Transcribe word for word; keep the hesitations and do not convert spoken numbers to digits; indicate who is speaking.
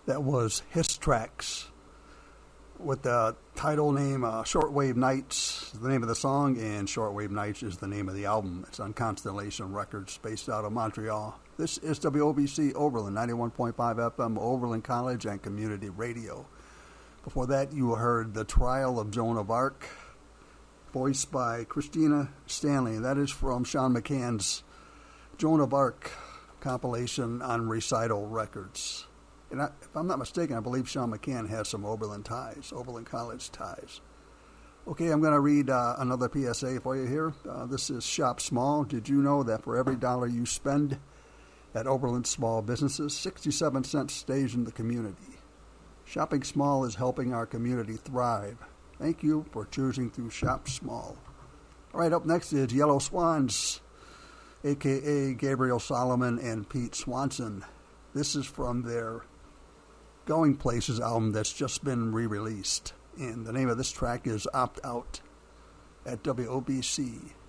Speaker 1: That was Hiss Tracks with the title name uh, Shortwave Nights, the name of the song, and Shortwave Nights is the name of the album. It's on Constellation Records, based out of Montreal. This is W O B C Overland, ninety-one point five F M, Overland College and Community Radio. Before that, you heard The Trial of Joan of Arc, voiced by Christina Stanley. That is from Sean McCann's Joan of Arc compilation on Recital Records. And I, if I'm not mistaken, I believe Sean McCann has some Oberlin ties, Oberlin College ties. Okay, I'm going to read uh, another P S A for you here. Uh, this is Shop Small. Did you know that for every dollar you spend at Oberlin Small Businesses, sixty-seven cents stays in the community? Shopping small is helping our community thrive. Thank you for choosing to shop small. All right, up next is Yellow Swans, a k a. Gabriel Solomon and Pete Swanson. This is from their Going Places album that's just been re-released. And the name of this track is Opt Out at W O B C.